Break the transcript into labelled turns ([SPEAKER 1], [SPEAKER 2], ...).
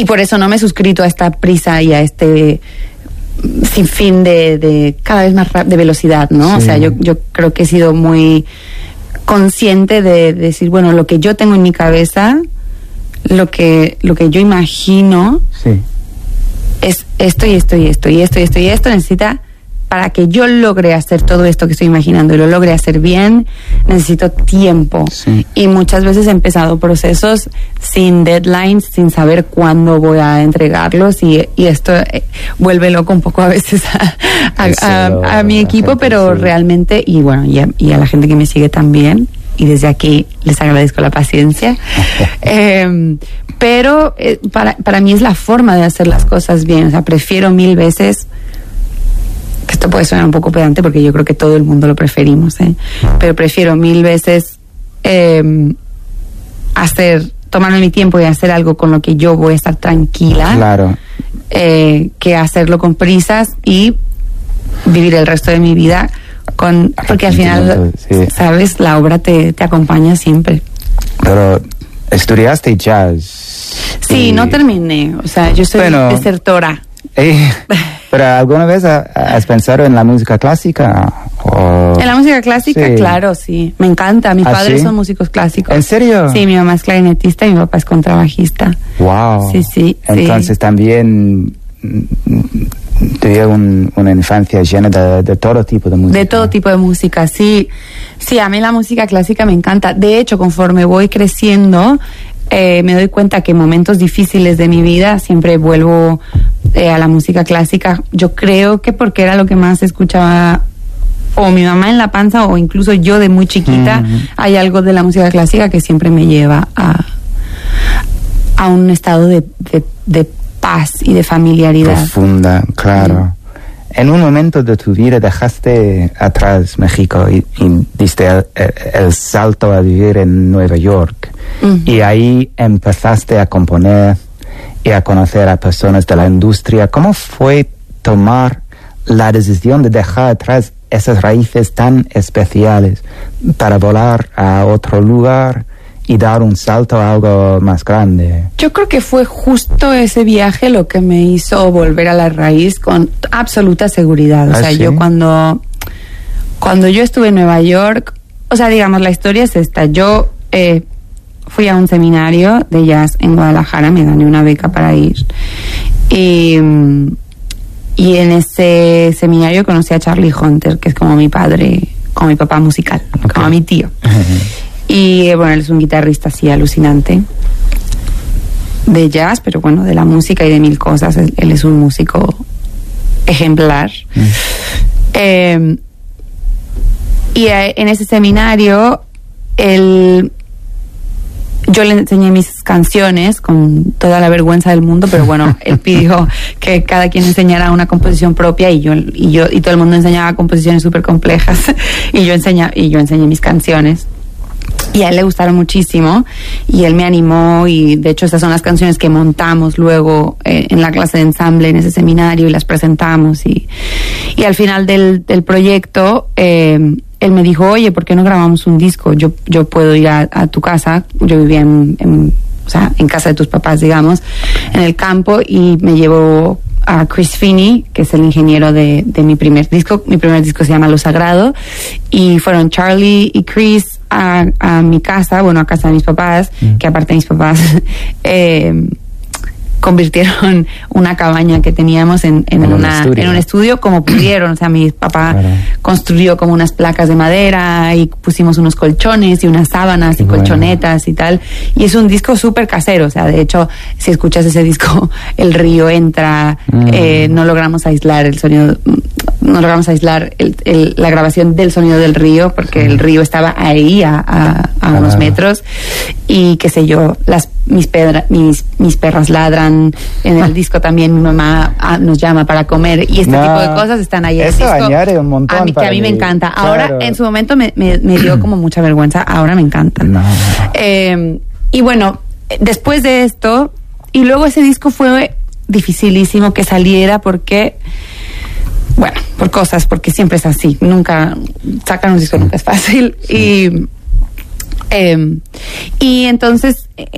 [SPEAKER 1] Y por eso no me he suscrito a esta prisa y a este sinfín de cada vez más de velocidad, ¿no? Sí. O sea, yo creo que he sido muy consciente de decir, bueno, lo que yo tengo en mi cabeza, lo que yo imagino, sí, es esto y esto y esto y esto y esto y esto. Necesita, para que yo logre hacer todo esto que estoy imaginando y lo logre hacer bien, necesito tiempo. Sí. Y muchas veces he empezado procesos sin deadlines, sin saber cuándo voy a entregarlos, y esto vuelve loco un poco a veces a mi equipo, gente, pero sí, realmente, y bueno, y a la gente que me sigue también, y desde aquí les agradezco la paciencia. Pero para mí es la forma de hacer las cosas bien. O sea, prefiero 1000 veces, que esto puede sonar un poco pedante porque yo creo que todo el mundo lo preferimos, pero prefiero 1000 veces tomarme mi tiempo y hacer algo con lo que yo voy a estar tranquila, claro, que hacerlo con prisas y vivir el resto de mi vida porque al final, sí, sabes, la obra te acompaña siempre.
[SPEAKER 2] Pero estudiaste jazz.
[SPEAKER 1] Sí, no terminé, o sea, yo soy desertora.
[SPEAKER 2] ¿Pero alguna vez has pensado en la música clásica?
[SPEAKER 1] En la música clásica, sí, claro, sí. Me encanta. Mis padres son músicos clásicos.
[SPEAKER 2] ¿En serio?
[SPEAKER 1] Sí, mi mamá es clarinetista y mi papá es contrabajista.
[SPEAKER 2] Wow.
[SPEAKER 1] Sí.
[SPEAKER 2] Entonces también tuve una infancia llena de todo tipo de música.
[SPEAKER 1] De todo tipo de música, sí. Sí, a mí la música clásica me encanta. De hecho, conforme voy creciendo, me doy cuenta que en momentos difíciles de mi vida siempre vuelvo a la música clásica. Yo creo que porque era lo que más escuchaba o mi mamá en la panza o incluso yo de muy chiquita. Hay algo de la música clásica que siempre me lleva a un estado de paz y de familiaridad
[SPEAKER 2] profunda, claro. En un momento de tu vida dejaste atrás México y diste el salto a vivir en Nueva York. Y ahí empezaste a componer y a conocer a personas de la industria. ¿Cómo fue tomar la decisión de dejar atrás esas raíces tan especiales para volar a otro lugar y dar un salto a algo más grande?
[SPEAKER 1] Yo creo que fue justo ese viaje lo que me hizo volver a la raíz con absoluta seguridad. O sea, ¿sí? Yo cuando yo estuve en Nueva York, o sea, digamos, la historia es esta. Yo fui a un seminario de jazz en Guadalajara, me gané una beca para ir. Y en ese seminario conocí a Charlie Hunter, que es como mi padre, como mi papá musical, como mi tío. Y bueno, él es un guitarrista así alucinante de jazz, pero bueno, de la música y de mil cosas. Él es un músico ejemplar. Y en ese seminario yo le enseñé mis canciones con toda la vergüenza del mundo, pero bueno, él pidió que cada quien enseñara una composición propia y todo el mundo enseñaba composiciones súper complejas y yo enseñé mis canciones. Y a él le gustaron muchísimo y él me animó, y de hecho esas son las canciones que montamos luego en la clase de ensamble en ese seminario y las presentamos, y al final del proyecto él me dijo, oye, ¿por qué no grabamos un disco? Yo puedo ir a tu casa. Yo vivía en casa de tus papás, digamos, en el campo, y me llevó a Chris Finney, que es el ingeniero de mi primer disco. Mi primer disco se llama Lo Sagrado, y fueron Charlie y Chris a mi casa, bueno, a casa de mis papás, que aparte de mis papás convirtieron una cabaña que teníamos en un estudio como pudieron. O sea, mi papá construyó como unas placas de madera y pusimos unos colchones y unas sábanas y colchonetas y tal. Y es un disco súper casero. O sea, de hecho, si escuchas ese disco, el río entra, no logramos aislar el sonido, no logramos aislar la grabación del sonido del río, porque el río estaba ahí a unos metros. Y qué sé yo, mis perras ladran. En el disco también mi mamá nos llama para comer, y este tipo de cosas están ahí en el disco.
[SPEAKER 2] Eso añade un montón
[SPEAKER 1] que a mí me encanta. Ahora, en su momento me dio como mucha vergüenza, ahora me encanta. Y bueno, después de esto, y luego ese disco fue dificilísimo que saliera porque, bueno, por cosas, porque siempre es así, nunca sacar un disco nunca es fácil. Y entonces